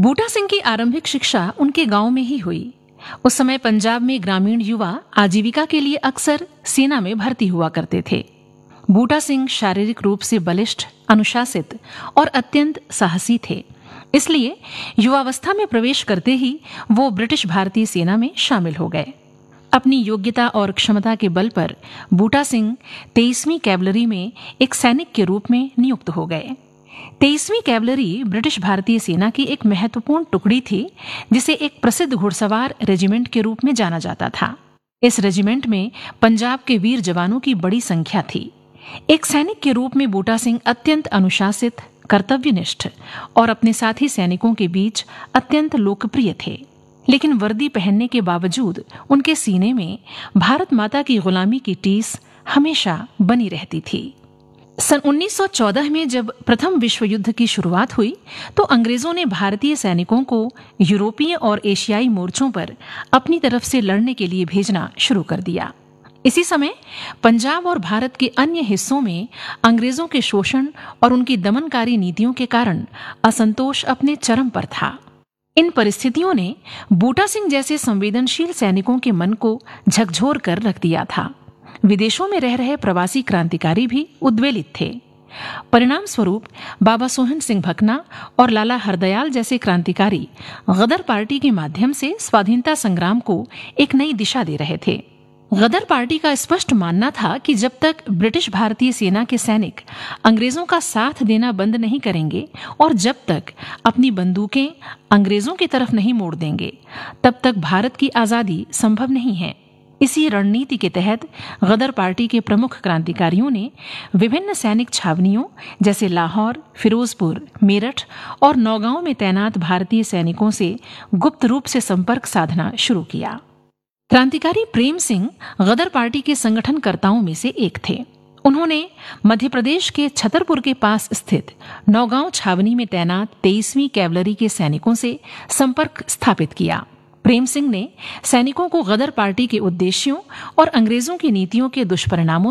बूटा सिंह की आरंभिक शिक्षा उनके गांव में ही हुई। उस समय पंजाब में ग्रामीण युवा आजीविका के लिए अक्सर सेना में भर्ती हुआ करते थे। बूटा सिंह शारीरिक रूप से बलिष्ठ, अनुशासित और अत्यंत साहसी थे। इसलिए युवावस्था में प्रवेश करते ही वो ब्रिटिश भारतीय सेना में शामिल हो गए। अपनी योग्यता और क्षमता के बल पर बूटा सिंह 23वीं कैवलरी में एक सैनिक के रूप में नियुक्त हो गए। 23वीं कैवलरी ब्रिटिश भारतीय सेना की एक महत्वपूर्ण टुकड़ी थी, जिसे एक प्रसिद्ध घुड़सवार रेजिमेंट के रूप में जाना जाता था। इस रेजिमेंट में पंजाब के वीर जवानों की बड़ी संख्या थी। एक सैनिक के रूप में बूटा सिंह अत्यंत अनुशासित, कर्तव्यनिष्ठ और अपने साथी सैनिकों के बीच अत्यंत लोकप्रिय थे। लेकिन वर्दी पहनने के बावजूद उनके सीने में भारत माता की गुलामी की टीस हमेशा बनी रहती थी। सन 1914 में जब प्रथम विश्व युद्ध की शुरुआत हुई तो अंग्रेजों ने भारतीय सैनिकों को यूरोपीय और एशियाई मोर्चों पर अपनी तरफ से लड़ने के लिए भेजना शुरू कर दिया। इसी समय पंजाब और भारत के अन्य हिस्सों में अंग्रेजों के शोषण और उनकी दमनकारी नीतियों के कारण असंतोष अपने चरम पर था। इन परिस्थितियों ने बूटा सिंह जैसे संवेदनशील सैनिकों के मन को झकझोर कर रख दिया था। विदेशों में रह रहे प्रवासी क्रांतिकारी भी उद्वेलित थे। परिणाम स्वरूप बाबा सोहन सिंह भकना और लाला हरदयाल जैसे क्रांतिकारी गदर पार्टी के माध्यम से स्वाधीनता संग्राम को एक नई दिशा दे रहे थे। गदर पार्टी का स्पष्ट मानना था कि जब तक ब्रिटिश भारतीय सेना के सैनिक अंग्रेजों का साथ देना बंद नहीं करेंगे और जब तक अपनी बंदूकें अंग्रेजों की तरफ नहीं मोड़ देंगे, तब तक भारत की आजादी संभव नहीं है। इसी रणनीति के तहत गदर पार्टी के प्रमुख क्रांतिकारियों ने विभिन्न सैनिक छावनियों जैसे लाहौर, फिरोजपुर, मेरठ और नौगांव में तैनात भारतीय सैनिकों से गुप्त रूप से संपर्क साधना शुरू किया। क्रांतिकारी प्रेम सिंह गदर पार्टी के संगठनकर्ताओं में से एक थे। उन्होंने मध्य प्रदेश के छतरपुर के पास स्थित नौगांव छावनी में तैनात 23वीं कैवलरी के सैनिकों से संपर्क स्थापित किया। प्रेम सिंह ने सैनिकों को गदर पार्टी के उद्देश्यों और अंग्रेजों की नीतियों के दुष्परिणामों